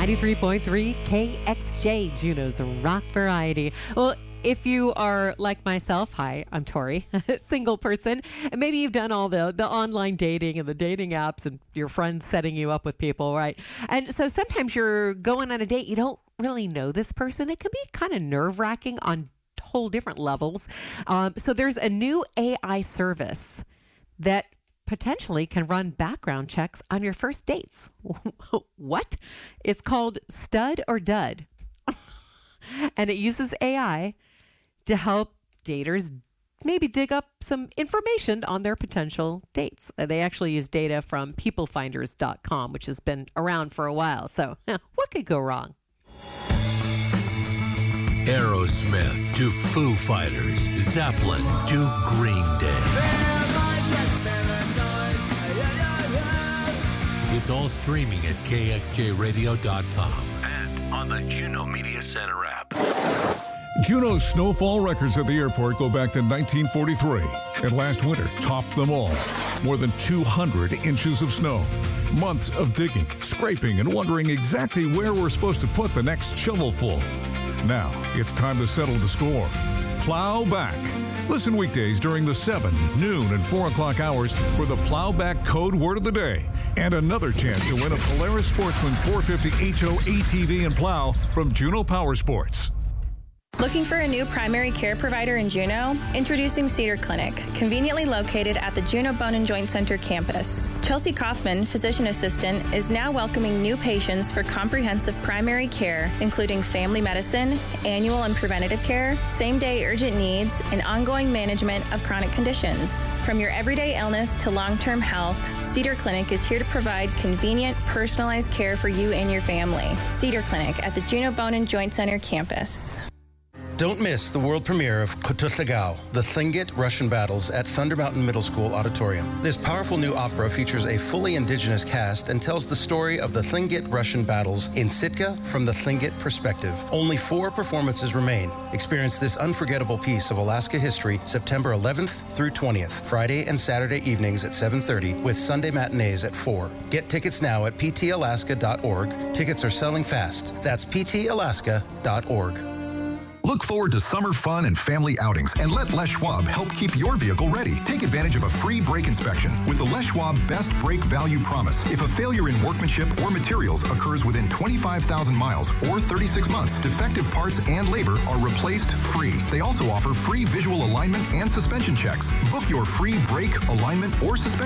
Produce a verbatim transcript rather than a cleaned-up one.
ninety-three point three K X J, Juneau's Rock Variety. Well, if you are like myself, hi, I'm Tori, single person, and maybe you've done all the, the online dating and the dating apps and your friends setting you up with people, right? And so sometimes you're going on a date, you don't really know this person. It can be kind of nerve-wracking on whole different levels. Um, so there's a new A I service that potentially can run background checks on your first dates. What? It's called Stud or Dud. And it uses A I to help daters maybe dig up some information on their potential dates. Uh, They actually use data from people finders dot com, which has been around for a while. So what could go wrong? Aerosmith to Foo Fighters, Zeppelin to Green Day. It's all streaming at K X J radio dot com and on the Juneau Media Center app. Juneau's snowfall records at the airport go back to nineteen forty-three, and last winter topped them all. More than two hundred inches of snow. Months of digging, scraping, and wondering exactly where we're supposed to put the next shovelful. Now, it's time to settle the score. Plow Back. Listen weekdays during the seven, noon, and four o'clock hours for the Plow Back code word of the day. And another chance to win a Polaris Sportsman four fifty H O A T V and plow from Juneau Power Sports. Looking for a new primary care provider in Juneau? Introducing Cedar Clinic, conveniently located at the Juneau Bone and Joint Center campus. Chelsea Kaufman, physician assistant, is now welcoming new patients for comprehensive primary care, including family medicine, annual and preventative care, same-day urgent needs, and ongoing management of chronic conditions. From your everyday illness to long-term health, Cedar Clinic is here to provide convenient, personalized care for you and your family. Cedar Clinic at the Juneau Bone and Joint Center campus. Don't miss the world premiere of Kutuslagao, the Tlingit Russian Battles at Thunder Mountain Middle School Auditorium. This powerful new opera features a fully indigenous cast and tells the story of the Tlingit Russian battles in Sitka from the Tlingit perspective. Only four performances remain. Experience this unforgettable piece of Alaska history September eleventh through twentieth, Friday and Saturday evenings at seven thirty with Sunday matinees at four. Get tickets now at p t alaska dot org. Tickets are selling fast. That's p t alaska dot org. Look forward to summer fun and family outings and let Les Schwab help keep your vehicle ready. Take advantage of a free brake inspection with the Les Schwab Best Brake Value Promise. If a failure in workmanship or materials occurs within twenty-five thousand miles or thirty-six months, defective parts and labor are replaced free. They also offer free visual alignment and suspension checks. Book your free brake, alignment, or suspension